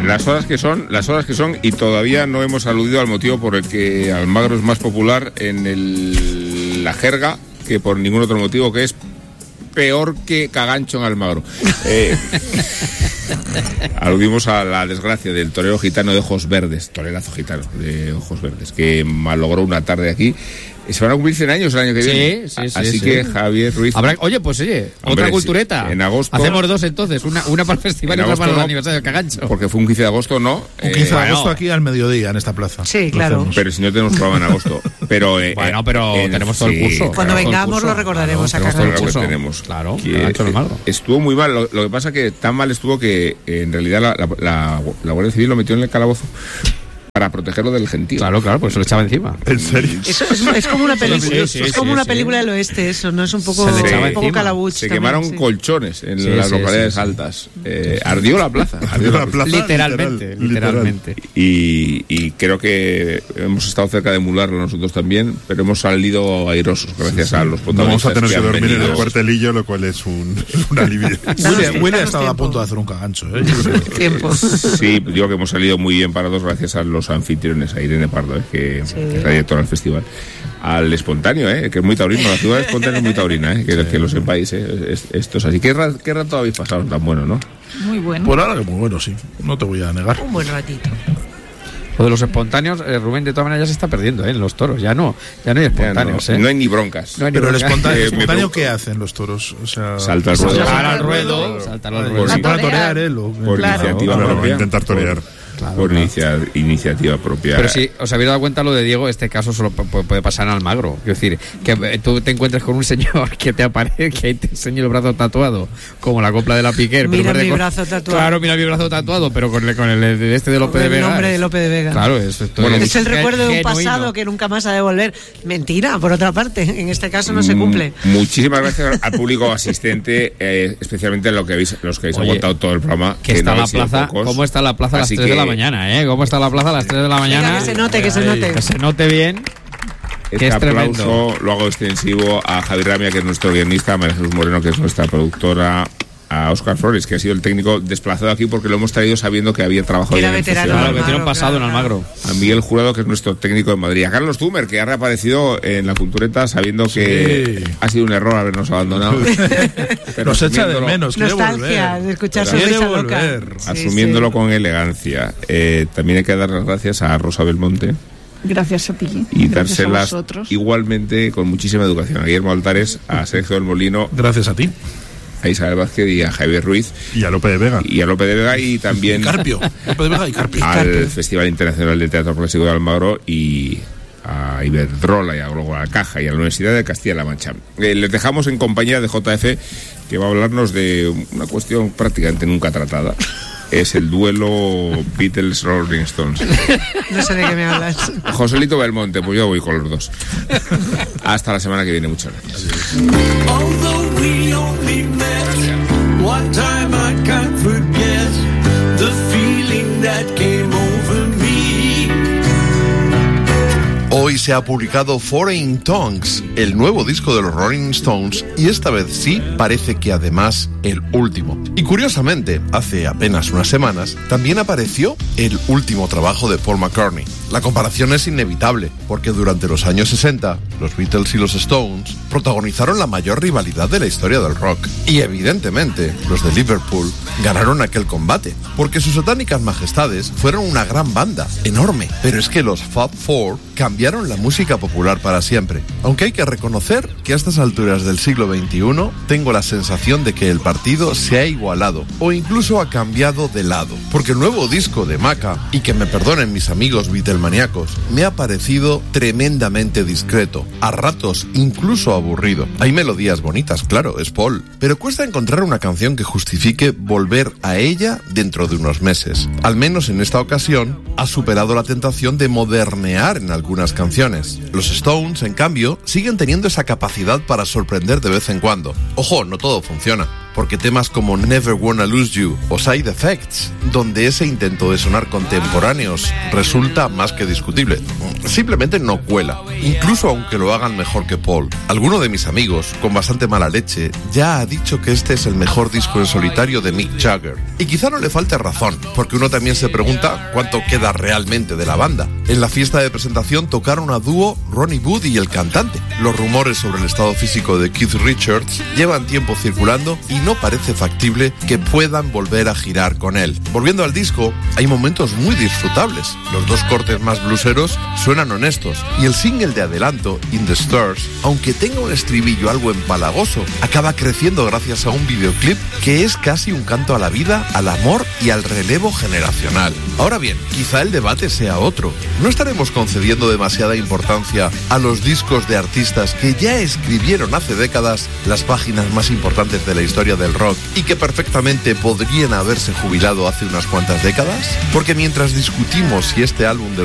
Las horas que son, y todavía no hemos aludido al motivo por el que Almagro es más popular en la jerga que por ningún otro motivo, que es peor que Cagancho en Almagro. Aludimos a la desgracia del torero gitano de ojos verdes, torerazo gitano de ojos verdes, que malogró una tarde aquí. Se van a cumplir 100 años el año que viene. Sí, así que Javier Ruiz... Oye, otra cultureta. En agosto... Hacemos dos entonces, una para el festival y otra para el aniversario de Cagancho. Porque fue un 15 de agosto, ¿no? Un 15 de agosto aquí al mediodía, en esta plaza. Sí, claro. Pero si no tenemos programa en agosto. Pero, pero tenemos todo el curso. Cuando vengamos lo recordaremos a Cagancho. Claro, estuvo muy mal. Lo que pasa que tan mal estuvo que en realidad la Guardia Civil lo metió en el calabozo para protegerlo del gentío. Claro, pues se lo echaba encima. ¿En serio? Eso es como una película, es como una película del oeste, eso, ¿no? Es un poco calabuch. Se quemaron colchones en las localidades altas. Ardió la plaza. Literalmente. Y creo que hemos estado cerca de emularlo nosotros también, pero hemos salido airosos gracias a los protagonistas. Vamos a tener que dormir en el cuartelillo, lo cual es un alivio. Willy ha estado a punto de hacer un cagancho. Tiempo. Sí, digo que hemos salido muy bien parados gracias a los anfitriones, a Irene Pardo, que es la directora del festival, al espontáneo, que es muy taurino, la ciudad espontánea es muy taurina, que lo sepáis, esto es así. ¿Qué rato habéis pasado tan bueno, no? Muy bueno. Por ahora que muy bueno, sí, no te voy a negar. Un buen ratito. Lo de los espontáneos, Rubén, de todas maneras ya se está perdiendo, en los toros, ya no hay espontáneos. No hay ni broncas. Pero el espontáneo ¿qué hacen los toros? O sea, salta al ruedo. Para torear, por iniciativa propia. Intentar torear. Por iniciativa propia. Pero si os habéis dado cuenta lo de Diego, este caso solo puede pasar en Almagro. Es decir, que tú te encuentres con un señor que te aparece, que te enseña el brazo tatuado, como la copla de la Piquer. Mira mi brazo tatuado. Claro, mira mi brazo tatuado, pero con el este de Lope de Vega. El nombre de Lope de Vega. Claro, es el recuerdo de un pasado que nunca más ha de volver. Mentira, por otra parte. En este caso no se cumple. Muchísimas gracias al público asistente, especialmente los que habéis aguantado todo el programa. Que está la plaza, ¿cómo está la plaza a las 3 de la mañana, ¿Cómo está la plaza a las 3 de la mañana? Venga, que se note. Que se note bien. Este aplauso lo hago extensivo a Javier Ramia, que es nuestro guionista, a María Jesús Moreno, que es nuestra productora, a Óscar Flores, que ha sido el técnico desplazado aquí porque lo hemos traído sabiendo que había trabajado en el festival. Que tiene un pasado en Almagro. A Miguel Jurado, que es nuestro técnico en Madrid. A Carlos Zumer, que ha reaparecido en la Cultureta sabiendo que ha sido un error habernos abandonado. Pero nos echa de menos. Nostalgia de escuchar su risa loca. Asumiéndolo con elegancia. También hay que dar las gracias a Rosa Belmonte. Gracias a ti. Y dárselas igualmente con muchísima educación. A Guillermo Altares, a Sergio del Molino. Gracias a ti. A Isabel Vázquez y a Javier Ruiz. Y a Lope de Vega. Y también... Carpio. Lope de Vega y Carpio. Al Festival Internacional de Teatro Clásico de Almagro y a Iberdrola y a la Caja y a la Universidad de Castilla-La Mancha. Les dejamos en compañía de JF, que va a hablarnos de una cuestión prácticamente nunca tratada. Es el duelo Beatles-Rolling Stones. No sé de qué me hablas. Joselito Belmonte, pues yo voy con los dos. Hasta la semana que viene, muchas gracias. One time I can't forget the feeling that came over me. Hoy se ha publicado Foreign Tongues, el nuevo disco de los Rolling Stones, y esta vez sí parece que además el último. Y curiosamente, hace apenas unas semanas, también apareció el último trabajo de Paul McCartney. La comparación es inevitable, porque durante los años 60, los Beatles y los Stones protagonizaron la mayor rivalidad de la historia del rock. Y evidentemente, los de Liverpool ganaron aquel combate, porque sus satánicas majestades fueron una gran banda, enorme. Pero es que los Fab Four cambiaron la música popular para siempre. Aunque hay que reconocer que a estas alturas del siglo XXI tengo la sensación de que el partido se ha igualado, o incluso ha cambiado de lado. Porque el nuevo disco de Maca, y que me perdonen mis amigos Beatlemaníacos, me ha parecido tremendamente discreto, a ratos incluso aburrido. Hay melodías bonitas, claro, es Paul, pero cuesta encontrar una canción que justifique volver a ella dentro de unos meses. Al menos en esta ocasión, ha superado la tentación de modernear en algunas canciones. Los Stones, en cambio, siguen teniendo esa capacidad para sorprender de vez en cuando. Ojo, no todo funciona. porque temas como Never Wanna Lose You o Side Effects, donde ese intento de sonar contemporáneos resulta más que discutible, simplemente no cuela, incluso aunque lo hagan mejor que Paul. Alguno de mis amigos, con bastante mala leche, ya ha dicho que este es el mejor disco en solitario de Mick Jagger. Y quizá no le falte razón, porque uno también se pregunta cuánto queda realmente de la banda. En la fiesta de presentación tocaron a dúo Ronnie Wood y el cantante. Los rumores sobre el estado físico de Keith Richards llevan tiempo circulando y no parece factible que puedan volver a girar con él. Volviendo al disco, hay momentos muy disfrutables. Los dos cortes más blueseros suenan honestos y el single de adelanto, In the Stars, aunque tenga un estribillo algo empalagoso, acaba creciendo gracias a un videoclip que es casi un canto a la vida, al amor y al relevo generacional. Ahora bien, quizá el debate sea otro. ¿No estaremos concediendo demasiada importancia a los discos de artistas que ya escribieron hace décadas las páginas más importantes de la historia del rock y que perfectamente podrían haberse jubilado hace unas cuantas décadas? Porque mientras discutimos si este álbum de